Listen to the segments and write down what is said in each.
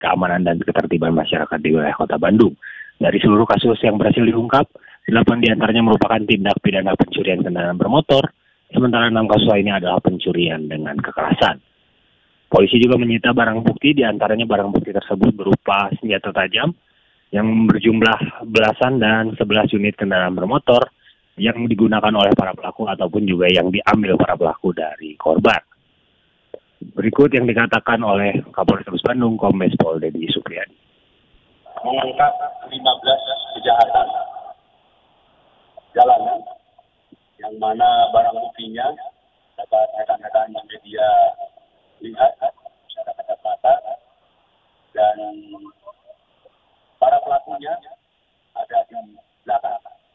keamanan dan ketertiban masyarakat di wilayah Kota Bandung. Dari seluruh kasus yang berhasil diungkap, 8 diantaranya merupakan tindak pidana pencurian kendaraan bermotor, sementara 6 kasus lainnya adalah pencurian dengan kekerasan. Polisi juga menyita barang bukti, diantaranya barang bukti tersebut berupa senjata tajam yang berjumlah belasan dan 11 unit kendaraan bermotor yang digunakan oleh para pelaku ataupun juga yang diambil para pelaku dari korban. Berikut yang dikatakan oleh Kapolres Bandung, Kombes Pol Dedi Supriyadi. Mengungkap 15 kejahatan jalanan yang mana barang buktinya dapat rekan-rekan media lihat secara kasat mata, dan para pelakunya ada di belakang.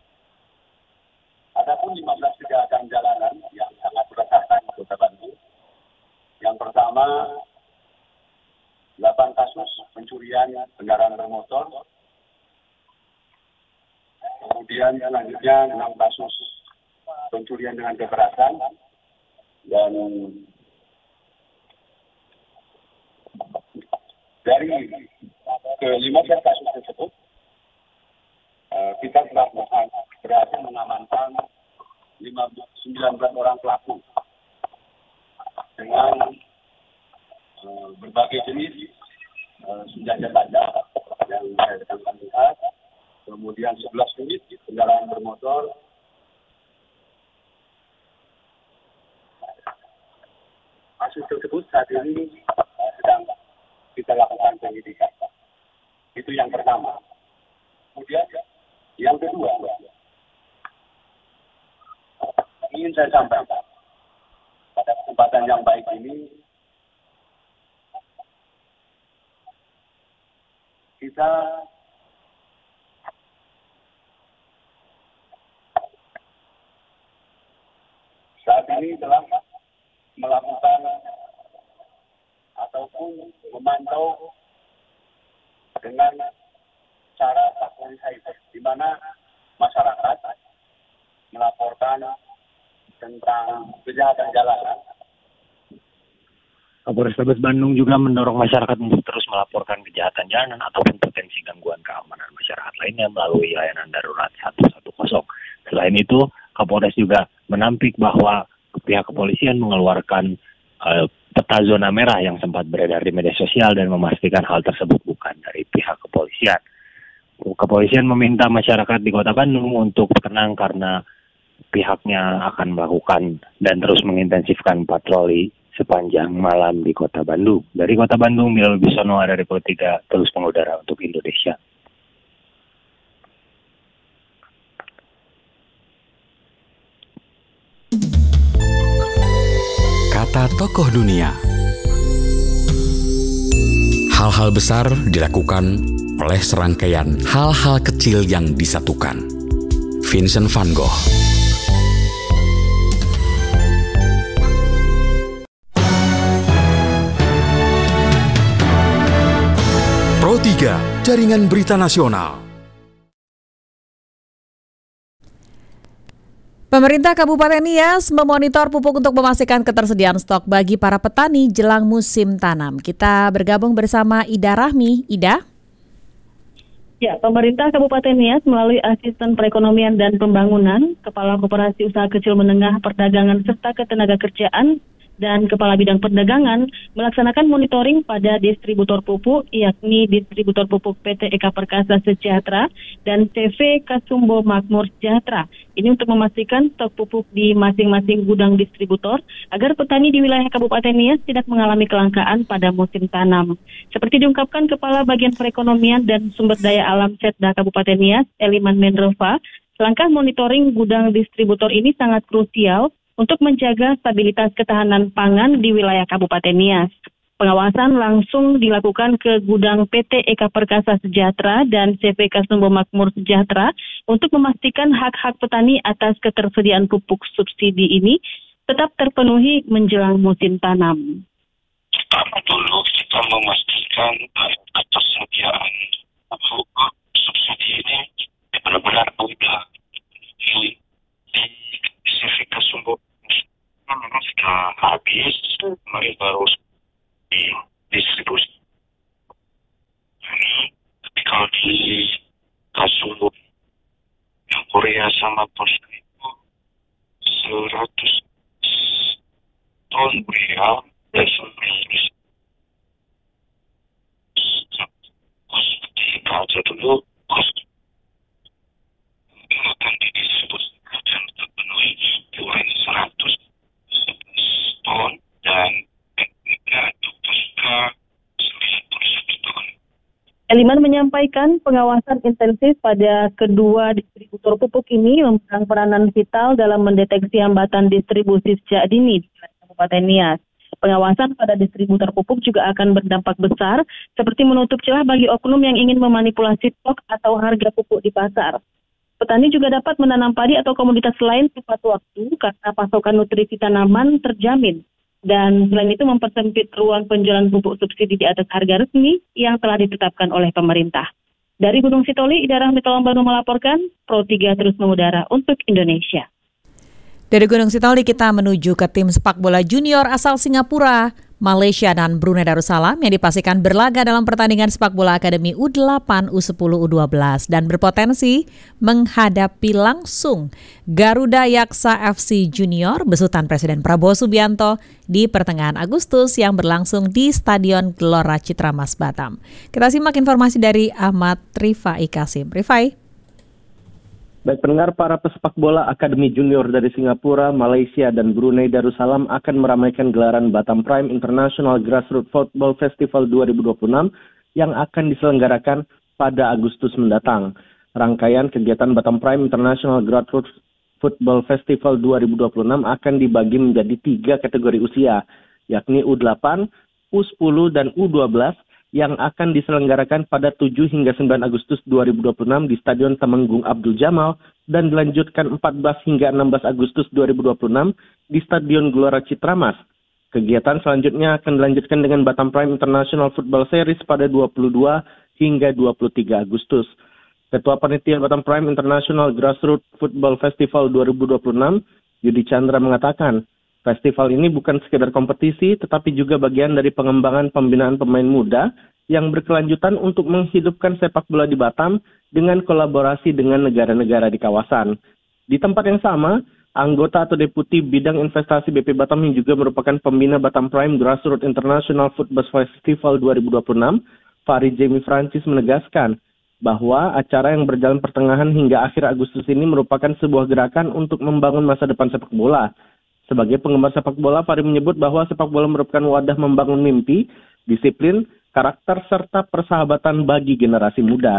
Adapun 15 kejahatan jalanan yang sangat meresahkan di Kota Bandung. Yang pertama, 8 kasus pencurian kendaraan bermotor. Kemudian selanjutnya 6 kasus pencurian dengan kekerasan. Dan dari ke-15 kasus tersebut, kita telah berhasil mengamankan 19 orang pelaku dengan berbagai jenis senjata tajam yang saya akan lihat, kemudian 11 unit kendaraan bermotor. Kasus tersebut saat ini sedang kita lakukan penyidikan. Itu yang pertama. Kemudian yang kedua, ingin saya sampaikan pada kesempatan yang baik ini, kita saat ini telah melakukan ataupun memantau dengan cara Pakpolri Cyber, di mana masyarakat melaporkan tentang kejahatan jalanan. Kapolres Bandung juga mendorong masyarakat untuk terus melaporkan kejahatan jalanan ataupun potensi gangguan keamanan masyarakat lainnya melalui layanan darurat 110. Selain itu, Kapolres juga menampik bahwa pihak kepolisian mengeluarkan peta zona merah yang sempat beredar di media sosial dan memastikan hal tersebut bukan dari pihak kepolisian. Kepolisian meminta masyarakat di Kota Bandung untuk tenang karena pihaknya akan melakukan dan terus mengintensifkan patroli sepanjang malam di Kota Bandung. Dari Kota Bandung, Milo Bisono, dari Pro 3, terus mengudara untuk Indonesia. Kata tokoh dunia. Hal-hal besar dilakukan oleh serangkaian hal-hal kecil yang disatukan. Vincent van Gogh. Pro 3, Jaringan Berita Nasional. Pemerintah Kabupaten Nias memonitor pupuk untuk memastikan ketersediaan stok bagi para petani jelang musim tanam. Kita bergabung bersama Ida Rahmi. Ida? Ya, pemerintah Kabupaten Nias melalui Asisten Perekonomian dan Pembangunan, Kepala Koperasi Usaha Kecil Menengah Perdagangan serta Ketenagakerjaan dan Kepala Bidang Perdagangan melaksanakan monitoring pada distributor pupuk, yakni distributor pupuk PT Eka Perkasa Sejahtera dan CV Kasumbo Makmur Sejahtera. Ini untuk memastikan stok pupuk di masing-masing gudang distributor agar petani di wilayah Kabupaten Nias tidak mengalami kelangkaan pada musim tanam. Seperti diungkapkan Kepala Bagian Perekonomian dan Sumber Daya Alam Setda Kabupaten Nias, Eliman Mendrova, langkah monitoring gudang distributor ini sangat krusial untuk menjaga stabilitas ketahanan pangan di wilayah Kabupaten Nias. Pengawasan langsung dilakukan ke gudang PT Eka Perkasa Sejahtera dan CV Kasumbo Makmur Sejahtera untuk memastikan hak-hak petani atas ketersediaan pupuk subsidi ini tetap terpenuhi menjelang musim tanam. Pertama dulu kita memastikan ketersediaan pupuk subsidi ini benar-benar udah di CV Kasumbo sudah habis, kemarin baru didistribusi. kalau di kasus yang Korea sama Polska itu 100 ton Korea dan 100 seperti kaca dulu akan didistribusikan dan terpenuhi kurang 111 ton dan untuk Polska 91 ton. Eliman menyampaikan pengawasan intensif pada kedua distributor pupuk ini memegang peranan vital dalam mendeteksi hambatan distribusi sejak dini di Kabupaten Nias. Pengawasan pada distributor pupuk juga akan berdampak besar, seperti menutup celah bagi oknum yang ingin memanipulasi stok atau harga pupuk di pasar. Petani juga dapat menanam padi atau komoditas lain tepat waktu karena pasokan nutrisi tanaman terjamin. Dan selain itu mempersempit ruang penjualan pupuk subsidi di atas harga resmi yang telah ditetapkan oleh pemerintah. Dari Gunung Sitoli, Ida Rahmi Tolong melaporkan, Pro 3 terus mengudara untuk Indonesia. Dari Gunung Sitoli kita menuju ke tim sepak bola junior asal Singapura, Malaysia dan Brunei Darussalam yang dipastikan berlaga dalam pertandingan sepak bola Akademi U8, U10, U12 dan berpotensi menghadapi langsung Garuda Yaksa FC Junior besutan Presiden Prabowo Subianto di pertengahan Agustus yang berlangsung di Stadion Gelora Citramas Batam. Kita simak informasi dari Ahmad Rifai Kasim. Rifai. Baik pendengar, para pesepak bola Akademi Junior dari Singapura, Malaysia, dan Brunei Darussalam akan meramaikan gelaran Batam Prime International Grassroots Football Festival 2026 yang akan diselenggarakan pada Agustus mendatang. Rangkaian kegiatan Batam Prime International Grassroots Football Festival 2026 akan dibagi menjadi 3 kategori usia, yakni U8, U10, dan U12, yang akan diselenggarakan pada 7 hingga 9 Agustus 2026 di Stadion Temenggung Abdul Jamal dan dilanjutkan 14 hingga 16 Agustus 2026 di Stadion Gelora Citramas. Kegiatan selanjutnya akan dilanjutkan dengan Batam Prime International Football Series pada 22 hingga 23 Agustus. Ketua Panitia Batam Prime International Grassroots Football Festival 2026, Yudi Chandra mengatakan, festival ini bukan sekedar kompetisi, tetapi juga bagian dari pengembangan pembinaan pemain muda yang berkelanjutan untuk menghidupkan sepak bola di Batam dengan kolaborasi dengan negara-negara di kawasan. Di tempat yang sama, anggota atau deputi bidang investasi BP Batam yang juga merupakan pembina Batam Prime Grassroots International Football Festival 2026, Farid Jamie Francis menegaskan bahwa acara yang berjalan pertengahan hingga akhir Agustus ini merupakan sebuah gerakan untuk membangun masa depan sepak bola. Sebagai penggemar sepak bola, Farid menyebut bahwa sepak bola merupakan wadah membangun mimpi, disiplin, karakter, serta persahabatan bagi generasi muda.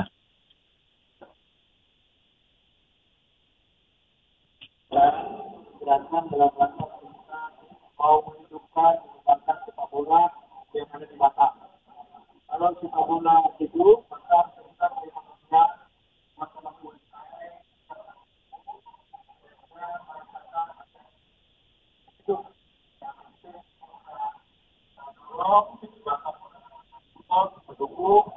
Gerakan dalam rangka kita mau menghidupkan sepak bola yang ada di Batam. Kalau sepak bola itu, maka kita punya masalah politik. Mendukung